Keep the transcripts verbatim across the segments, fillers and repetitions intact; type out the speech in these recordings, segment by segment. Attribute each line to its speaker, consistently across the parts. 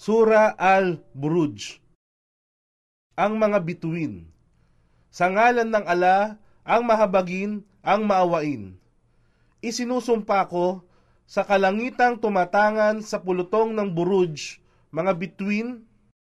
Speaker 1: Sura al-Buruj. Ang mga bituin. Sa ngalan ng ala, ang mahabagin, ang maawain. Isinusumpa ko sa kalangitang tumatangan sa pulutong ng Buruj, mga bituin,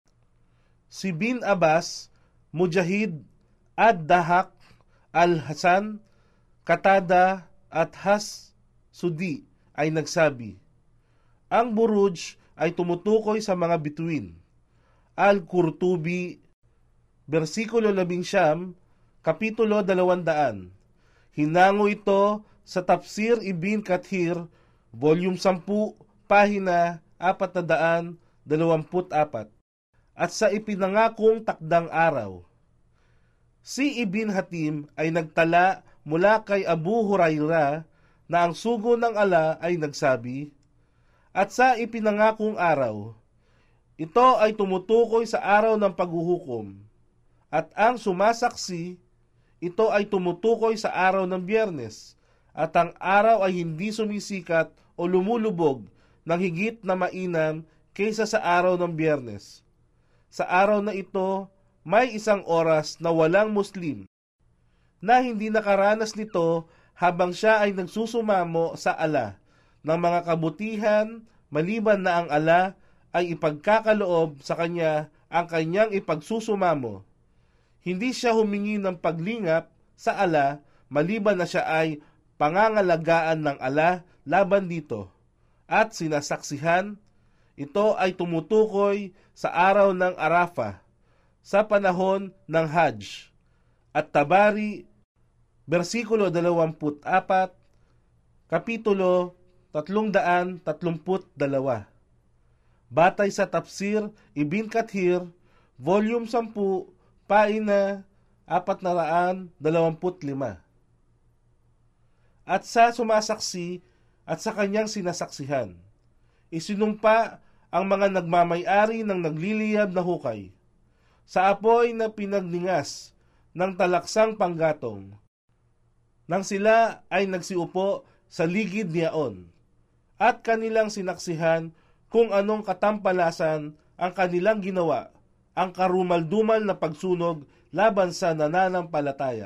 Speaker 1: si Bin Abbas, Mujahid, Ad-Dahak, Al-Hasan, Katada at Has Sudi ay nagsabi, ang Buruj ay tumutukoy sa mga bituin. Al-Qurtubi, versikulo labing siyam, kapitulo dalawandaan. Hinango ito sa Tafsir Ibn Kathir, volume sampu, pahina apat na daan, dalawamput apat. At sa ipinangakong takdang araw. Si Ibn Hatim ay nagtala mula kay Abu Hurairah na ang sugo ng ala ay nagsabi, at sa ipinangakong araw, ito ay tumutukoy sa araw ng paghuhukom, at ang sumasaksi, ito ay tumutukoy sa araw ng Biyernes, at ang araw ay hindi sumisikat o lumulubog ng higit na mainam kaysa sa araw ng Biyernes. Sa araw na ito, may isang oras na walang Muslim, na hindi nakaranas nito habang siya ay nagsusumamo sa ala ng mga kabutihan, maliban na ang ala ay ipagkakaloob sa kanya ang kanyang ipagsusumamo. Hindi siya humingi ng paglingap sa ala, maliban na siya ay pangangalagaan ng ala laban dito. At sinasaksihan, ito ay tumutukoy sa araw ng Arafah, sa panahon ng Hajj. At Tabari, versikulo dalawamput apat, kapitulo tatlong daan tatlumput dalawa. Batay sa Tafsir Ibn Kathir, volume sampu, paina apat na raan dalawamput lima. At sa sumasaksi at sa kanyang sinasaksihan, isinumpa ang mga nagmamay-ari ng nagliliyab na hukay sa apoy na pinagningas ng talaksang panggatong, nang sila ay nagsiupo sa ligid niyaon, at kanilang sinaksihan kung anong katampalasan ang kanilang ginawa, ang karumal-dumal na pagsunog laban sa nananampalataya.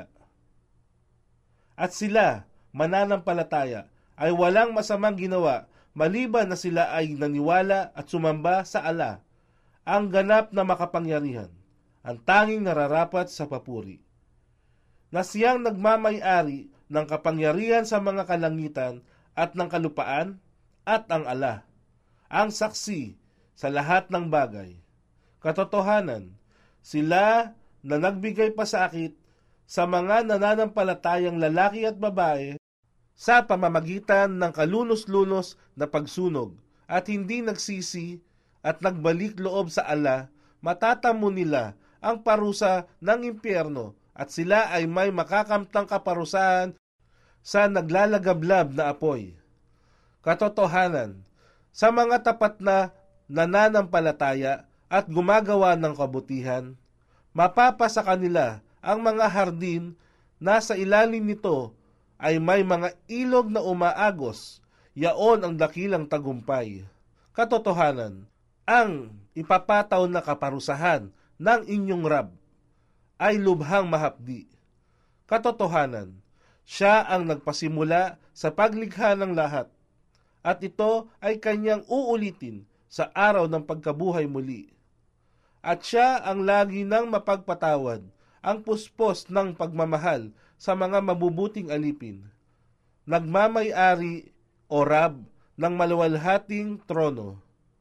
Speaker 1: At sila, mananampalataya, ay walang masamang ginawa maliban na sila ay naniwala at sumamba sa ala, ang ganap na makapangyarihan, ang tanging nararapat sa papuri, na siyang nagmamay-ari ng kapangyarihan sa mga kalangitan at ng kalupaan, at ang ala, ang saksi sa lahat ng bagay. Katotohanan, sila na nagbigay pasakit sa mga nananampalatayang lalaki at babae sa pamamagitan ng kalunos-lunos na pagsunog, at hindi nagsisi at nagbalik loob sa ala, matatamo nila ang parusa ng impyerno, at sila ay may makakamtang kaparusahan sa naglalagablab na apoy. Katotohanan, sa mga tapat na nananampalataya at gumagawa ng kabutihan, mapapa sa kanila ang mga hardin na sa ilalim nito ay may mga ilog na umaagos, yaon ang dakilang tagumpay. Katotohanan, ang ipapataw na kaparusahan ng inyong Rab ay lubhang mahapdi. Katotohanan, siya ang nagpasimula sa paglikha ng lahat, at ito ay kanyang uulitin sa araw ng pagkabuhay muli. At siya ang lagi nang mapagpatawad, ang puspos ng pagmamahal sa mga mabubuting alipin. Nagmamay-ari o Rab ng maluwalhating trono.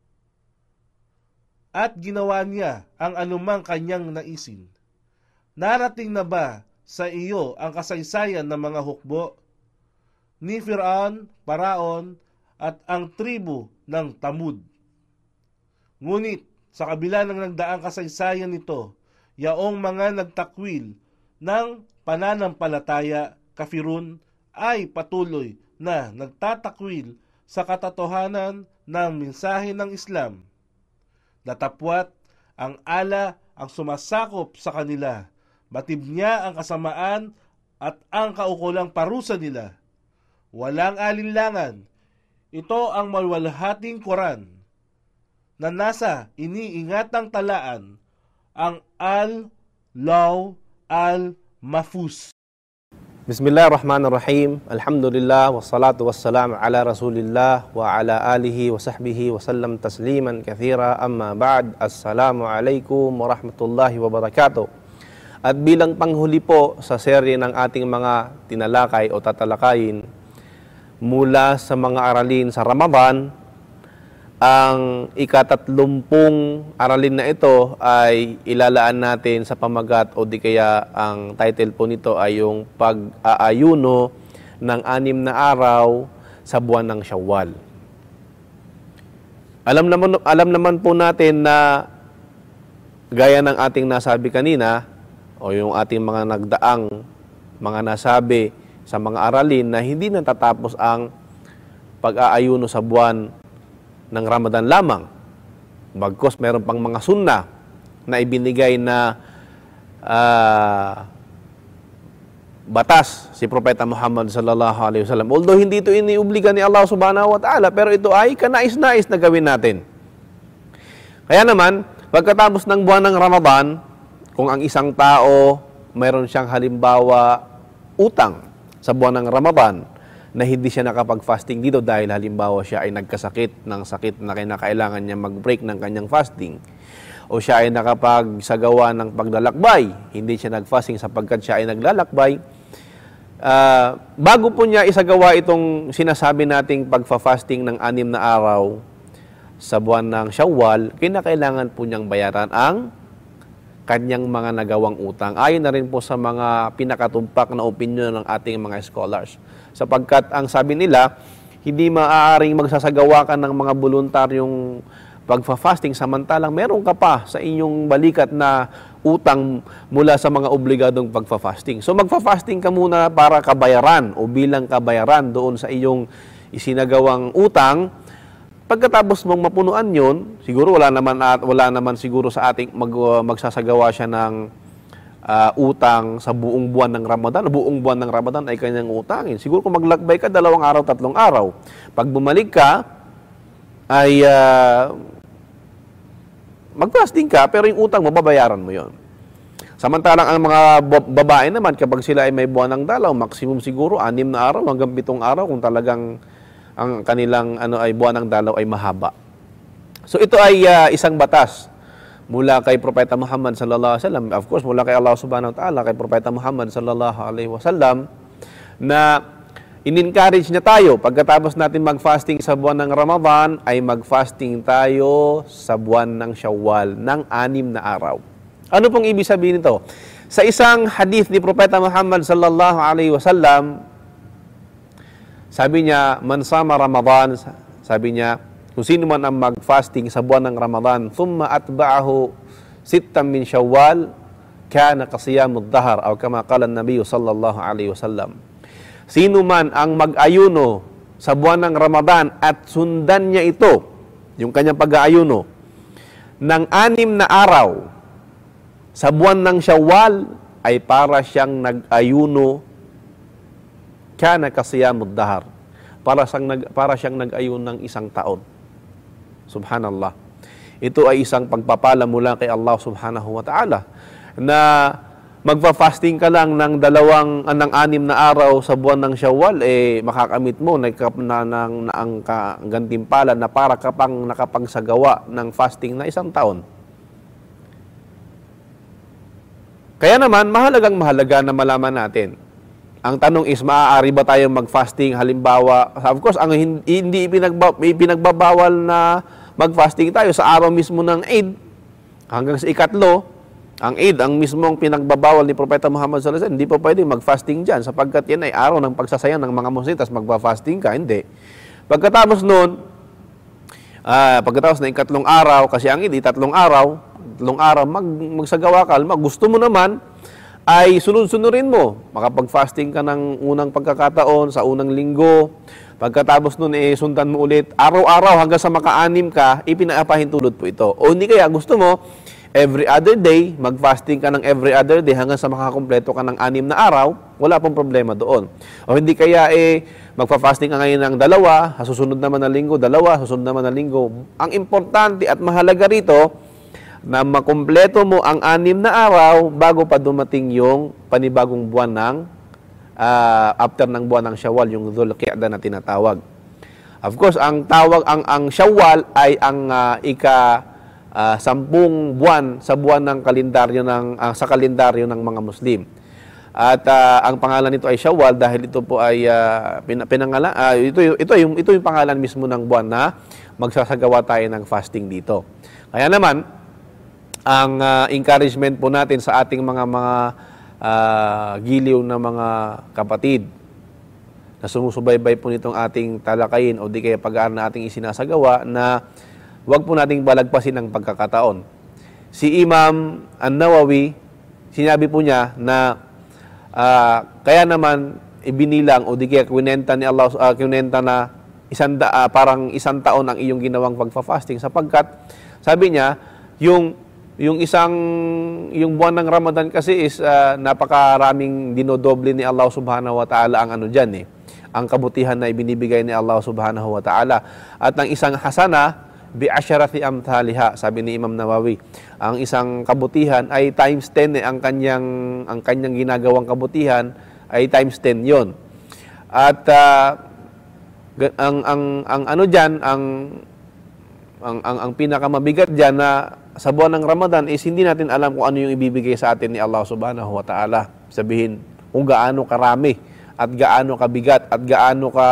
Speaker 1: At ginawa niya ang anumang kanyang naisin. Narating na ba sa iyo ang kasaysayan ng mga hukbo ni Firaun, Paraon, at ang tribu ng Tamud? Ngunit sa kabila ng nagdaang kasaysayan nito, yaong mga nagtakwil ng pananampalataya, kafirun, ay patuloy na nagtatakwil sa katotohanan ng mensahe ng Islam. Datapwat ang ala ang sumasakop sa kanila, batib niya ang kasamaan at ang kaukulang parusa nila. Walang alinlangan, ito ang maluwalhating Quran. na nasa iniingatang talaan ang Al-Law Al-Mahfuz.
Speaker 2: Bismillahirrahmanirrahim. Alhamdulillah wassalatu wassalamu ala Rasulillah wa ala alihi wa sahbihi wa sallam tasliman kathira. Amma ba'd. Assalamu alaikum warahmatullahi wabarakatuh. At bilang panghuli po sa serye ng ating mga tinalakay o tatalakayin mula sa mga aralin sa Ramadan, ang ikatatlumpung aralin na ito ay ilalaan natin sa pamagat o di kaya ang title po nito ay yung pag-aayuno ng anim na araw sa buwan ng Syawal. Alam naman, alam naman po natin na gaya ng ating nasabi kanina o yung ating mga nagdaang mga nasabi sa mga aralin na hindi natatapos ang pag-aayuno sa buwan ng Ramadan lamang. Bagkus meron pang mga sunna na ibinigay na uh, batas si Propeta Muhammad sallallahu alaihi wasallam. Although hindi ito iniubliga ni Allah subhanahu wa ta'ala, pero ito ay kanais-nais na gawin natin. Kaya naman, pagkatapos ng buwan ng Ramadan, kung ang isang tao mayroon siyang halimbawa utang sa buwan ng Ramadan, na hindi siya nakapag-fasting dito dahil halimbawa siya ay nagkasakit ng sakit na kinakailangan niya mag-break ng kanyang fasting, o siya ay nakapagsagawa ng paglalakbay, hindi siya nag-fasting sapagkat siya ay naglalakbay, uh, bago po niya isagawa itong sinasabi nating pagfa-fasting ng anim na araw sa buwan ng Syawal, kinakailangan po niyang bayaran ang kanyang mga nagawang utang. Ayon na rin po sa mga pinakatumpak na opinion ng ating mga scholars. Sapagkat ang sabi nila, hindi maaaring magsasagawa ka ng mga voluntaryong pagfa-fasting samantalang meron ka pa sa inyong balikat na utang mula sa mga obligadong pagfa-fasting. So magfa-fasting ka muna para kabayaran o bilang kabayaran doon sa iyong isinagawang utang. Pagkatapos mong mapunuan yon, siguro wala naman at wala naman siguro sa ating mag, uh, magsasagawa siya ng uh, utang sa buong buwan ng Ramadan. Buong buwan ng Ramadan ay kanyang utangin. Siguro kung maglakbay ka dalawang araw, tatlong araw. Pag bumalik ka ay uh, mag-fasting ka, pero yung utang mo babayaran mo yon. Samantalang ang mga babae naman, kapag sila ay may buwan ng dalaw, maximum siguro anim na araw hanggang pitong araw kung talagang ang kanilang ano ay buwan ng dalaw ay mahaba. So ito ay uh, isang batas mula kay Propeta Muhammad sallallahu alaihi wasallam, of course mula kay Allah subhanahu wa ta'ala, kay Propeta Muhammad sallallahu alaihi wasallam, na in-encourage niya tayo pagkatapos natin mag-fasting sa buwan ng Ramadan ay mag-fasting tayo sa buwan ng Syawal ng anim na araw. Ano pong ibig sabihin nito? Sa isang hadith ni Propeta Muhammad sallallahu alaihi wasallam, sabi niya, man sama Ramadan, sabi niya, kung sino man ang mag-fasting sa buwan ng Ramadan, thumma atba'ahu sittam min Syawal, kana kasiyamud dahar, o kama qala an-nabiy sallallahu alaihi wasallam. Sino man ang mag-ayuno sa buwan ng Ramadan at sundan niya ito, yung kanyang pag-aayuno, ng anim na araw sa buwan ng Syawal, ay para siyang nag-ayuno kana kasiyamud dahar, para siyang nag para siyang nag-ayun ng isang taon. Subhanallah. Ito ay isang pagpapala mula kay Allah subhanahu wa ta'ala na magfa-fasting ka lang ng dalawang ng anim na araw sa buwan ng Syawal, eh makakamit mo na, na, na, na ang gantimpala na para ka pang nakapagsagawa ng fasting na isang taon. Kaya naman mahalagang mahalaga na malaman natin. Ang tanong is, maaari ba tayong mag-fasting? Halimbawa, of course, ang hindi ipinagba, ipinagbabawal na mag-fasting tayo sa araw mismo ng Eid, hanggang sa ikatlo, ang Eid, ang mismong pinagbabawal ni Propeta Muhammad sallallahu alaihi wasallam, hindi pa pwede mag-fasting dyan, sapagkat yan ay araw ng pagsasayang ng mga Muslim, tas magpa-fasting ka, hindi. Pagkatapos nun, uh, pagkatapos ng ikatlong araw, kasi ang Eid, tatlong araw, tatlong araw, mag, magsagawa ka, mag, gusto mo naman, ay sunod-sunurin mo. Makapag-fasting ka ng unang pagkakataon sa unang linggo. Pagkatapos nun, eh, sundan mo ulit. Araw-araw hanggang sa maka-anim ka, ipinapahintulot po ito. O hindi kaya gusto mo, every other day, mag-fasting ka ng every other day hanggang sa makakompleto ka ng anim na araw. wala pong problema doon. O hindi kaya eh, magpa-fasting ka ngayon ng dalawa, sa susunod naman na linggo, dalawa, susunod naman na linggo. Ang importante at mahalaga rito, na makumpleto mo ang anim na araw bago pa dumating yung panibagong buwan ng, uh, after ng buwan ng Shawwal, yung Dhul Qi'dah na tinatawag. Of course, ang tawag, ang, ang Shawwal ay ang uh, ika, Uh, sampung buwan sa buwan ng kalendaryo ng uh, sa kalendaryo ng mga Muslim. At uh, ang pangalan nito ay Shawwal dahil ito po ay uh, pin, pinangalan uh, ito ito yung ito yung pangalan mismo ng buwan na magsasagawa tayo ng fasting dito. Kaya naman ang uh, encouragement po natin sa ating mga mga uh, giliw na mga kapatid na sumusubaybay po nitong ating talakayin o di kaya pag-aaral na ating isinasagawa na huwag po nating balagpasin ang pagkakataon. Si Imam An-Nawawi, sinabi po niya na uh, kaya naman ibinilang o di kaya kwinenta ni Allah, uh, kwinenta na isang, uh, parang isang taon ang iyong ginawang pagfa-fasting sapagkat sabi niya, yung, yung isang, yung buwan ng Ramadan kasi is uh, napakaraming dinodoble ni Allah subhanahu wa ta'ala ang ano dyan eh, ang kabutihan na ibinibigay ni Allah subhanahu wa ta'ala. At ang isang hasana, bi asharati amthaliha, sabi ni Imam Nawawi, ang isang kabutihan ay times ten eh, ang kanyang ang kanyang ginagawang kabutihan ay times ten yon. At uh, ang ang ang ano diyan, ang ang ang, ang pinakamabigat diyan na sa buwan ng Ramadan is hindi natin alam kung ano yung ibibigay sa atin ni Allah subhanahu wa ta'ala. Sabihin kung gaano karami at gaano kabigat at gaano ka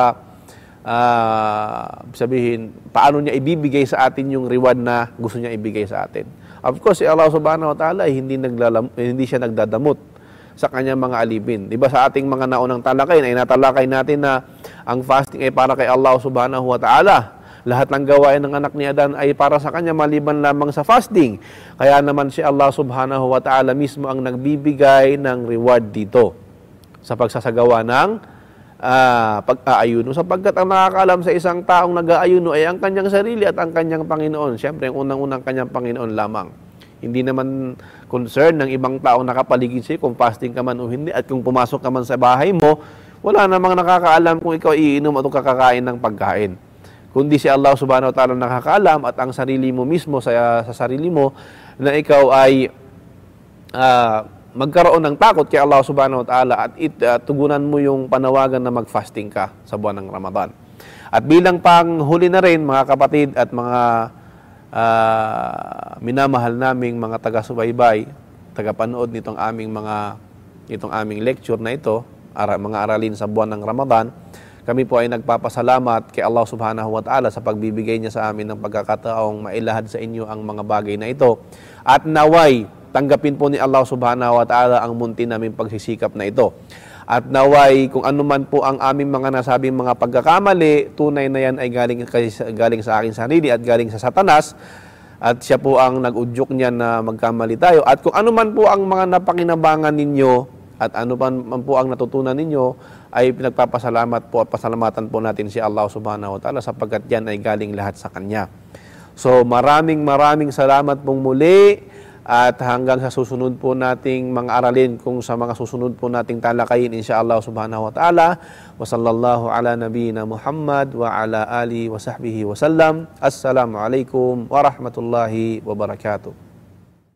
Speaker 2: Uh, sabihin, paano niya ibibigay sa atin yung reward na gusto niya ibigay sa atin. Of course, si Allah subhanahu wa ta'ala ay hindi, naglalam, hindi siya nagdadamot sa kanyang mga alipin. Diba sa ating mga naunang talakayin ay natalakay natin na ang fasting ay para kay Allah subhanahu wa ta'ala. Lahat ng gawain ng anak ni Adan ay para sa kanya maliban lamang sa fasting. Kaya naman si Allah subhanahu wa ta'ala mismo ang nagbibigay ng reward dito sa pagsasagawa ng Uh, pag-aayuno, sapagkat ang nakakaalam sa isang taong nag-aayuno ay ang kanyang sarili at ang kanyang Panginoon. Siyempre, ang unang-unang kanyang Panginoon lamang. Hindi naman concern ng ibang taong nakapaligid sa'yo kung fasting ka man o hindi at kung pumasok ka man sa bahay mo, wala namang nakakaalam kung ikaw iinom at kakakain ng pagkain. Kundi si Allah subhanahu wa ta'ala nakakaalam at ang sarili mo mismo sa, sa sarili mo na ikaw ay uh, magkaroon ng takot kay Allah subhanahu wa ta'ala at it, uh, tugunan mo yung panawagan na mag-fasting ka sa buwan ng Ramadan. At bilang panghuli na rin, mga kapatid at mga uh, minamahal naming mga taga-subaybay, taga-panood nitong aming mga itong aming lecture na ito, ara, mga aralin sa buwan ng Ramadan, kami po ay nagpapasalamat kay Allah subhanahu wa ta'ala sa pagbibigay niya sa amin ng pagkakataong mailahad sa inyo ang mga bagay na ito. At naway, tanggapin po ni Allah subhanahu wa ta'ala ang munti namin pagsisikap na ito. At naway, kung ano man po ang aming mga nasabing mga pagkakamali, tunay na yan ay galing, galing sa aking sarili at galing sa Satanas. At siya po ang nag-udyok niya na magkamali tayo. At kung ano man po ang mga napakinabangan ninyo at ano man po ang natutunan ninyo, ay pinagpapasalamat po at pasalamatan po natin si Allah subhanahu wa ta'ala sapagkat yan ay galing lahat sa Kanya. So maraming maraming salamat pong muli. At hanggang sa susunod po nating mga aralin kung sa mga susunod po nating talakayin insyaallah subhanahu wa ta'ala. Wa sallallahu ala nabiyina Muhammad wa ala alihi wa sahbihi wa sallam. Assalamu alaikum wa rahmatullahi wa barakatuh.